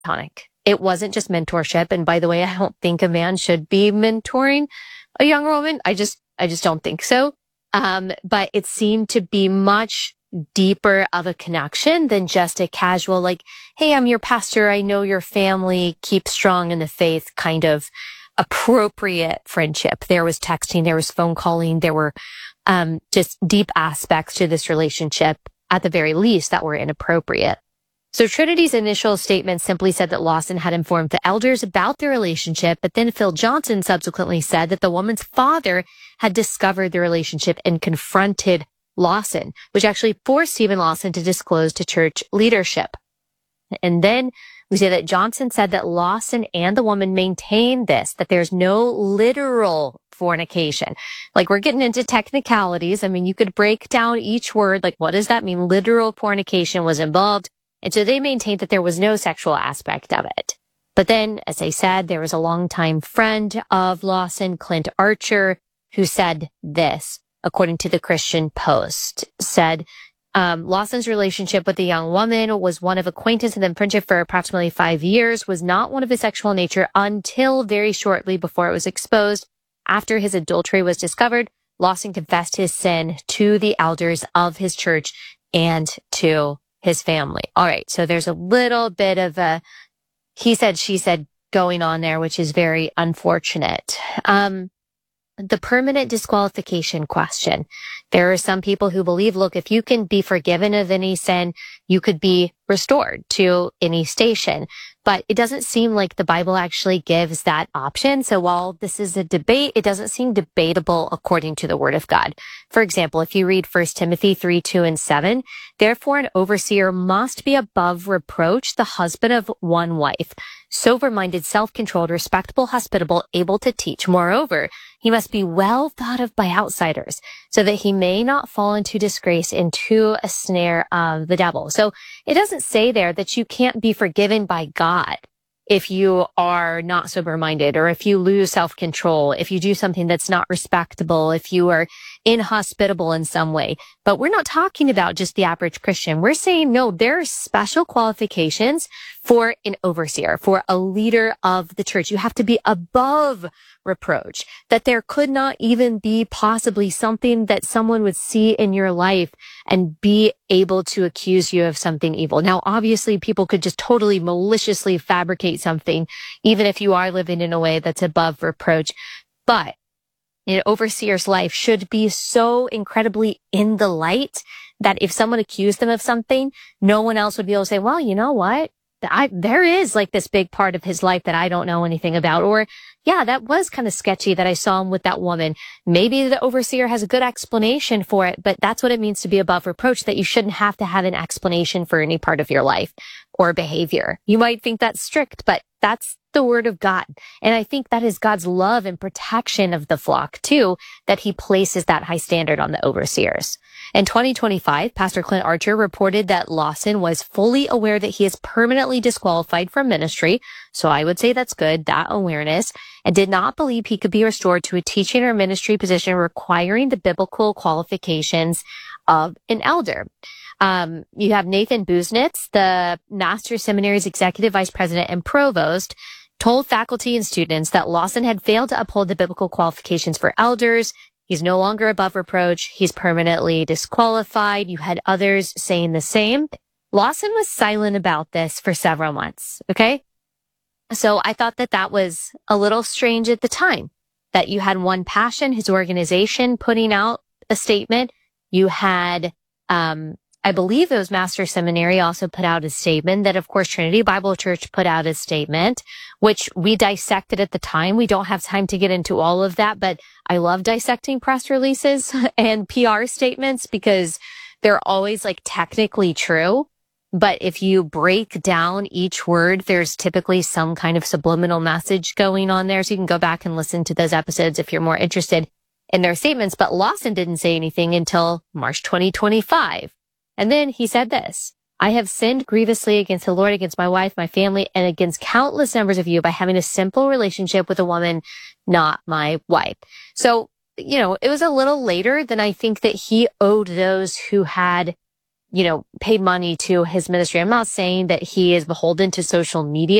platonic. It wasn't just mentorship. And by the way, I don't think a man should be mentoring a young woman. I just don't think so. But it seemed to be much deeper of a connection than just a casual, like, hey, I'm your pastor. I know your family. Keep strong in the faith kind of appropriate friendship. There was texting, there was phone calling, there were just deep aspects to this relationship, at the very least, that were inappropriate. So Trinity's initial statement simply said that Lawson had informed the elders about their relationship, but then Phil Johnson subsequently said that the woman's father had discovered the relationship and confronted Lawson, which actually forced Stephen Lawson to disclose to church leadership. And then we say that Johnson said that Lawson and the woman maintained this, that there's no literal fornication. Like, we're getting into technicalities. I mean, you could break down each word. Like, what does that mean? Literal fornication was involved. And so they maintained that there was no sexual aspect of it. But then, as I said, there was a longtime friend of Lawson, Clint Archer, who said this, according to the Christian Post, said, Lawson's relationship with the young woman was one of acquaintance and then friendship for approximately 5 years, was not one of a sexual nature until very shortly before it was exposed. After his adultery was discovered, Lawson confessed his sin to the elders of his church and to his family. All right. So there's a little bit of a he said, she said going on there, which is very unfortunate. The permanent disqualification question. There are some people who believe, look, if you can be forgiven of any sin, you could be restored to any station. But it doesn't seem like the Bible actually gives that option. So while this is a debate, it doesn't seem debatable according to the Word of God. For example, if you read 1 Timothy 3:2-7, therefore an overseer must be above reproach, the husband of one wife, sober-minded, self-controlled, respectable, hospitable, able to teach. Moreover, he must be well thought of by outsiders, so that he may not fall into disgrace, into a snare of the devil. So it doesn't say there that you can't be forgiven by God if you are not sober-minded, or if you lose self-control, if you do something that's not respectable, if you are inhospitable in some way. But we're not talking about just the average Christian. We're saying, no, there are special qualifications for an overseer, for a leader of the church. You have to be above reproach, that there could not even be possibly something that someone would see in your life and be able to accuse you of something evil. Now, obviously, people could just totally maliciously fabricate something, even if you are living in a way that's above reproach. But an overseer's life should be so incredibly in the light that if someone accused them of something, no one else would be able to say, well, you know what? There is like this big part of his life that I don't know anything about. Or, yeah, that was kind of sketchy that I saw him with that woman. Maybe the overseer has a good explanation for it, but that's what it means to be above reproach, that you shouldn't have to have an explanation for any part of your life or behavior. You might think that's strict, but that's the Word of God. And I think that is God's love and protection of the flock too, that he places that high standard on the overseers. In 2025, Pastor Clint Archer reported that Lawson was fully aware that he is permanently disqualified from ministry. So I would say that's good, that awareness, and did not believe he could be restored to a teaching or ministry position requiring the biblical qualifications of an elder. You have Nathan Busenitz, the Master Seminary's executive vice president and provost, told faculty and students that Lawson had failed to uphold the biblical qualifications for elders. He's no longer above reproach. He's permanently disqualified. You had others saying the same. Lawson was silent about this for several months. Okay. So I thought that that was a little strange at the time, that you had One Passion, his organization, putting out a statement. You had, I believe it was Master Seminary also put out a statement, that of course Trinity Bible Church put out a statement, which we dissected at the time. We don't have time to get into all of that, but I love dissecting press releases and PR statements because they're always like technically true. But if you break down each word, there's typically some kind of subliminal message going on there. So you can go back and listen to those episodes if you're more interested in their statements. But Lawson didn't say anything until March 2025. And then he said this: I have sinned grievously against the Lord, against my wife, my family, and against countless numbers of you by having a simple relationship with a woman, not my wife. So, you know, it was a little later than I think that he owed those who had paid money to his ministry. I'm not saying that he is beholden to social media.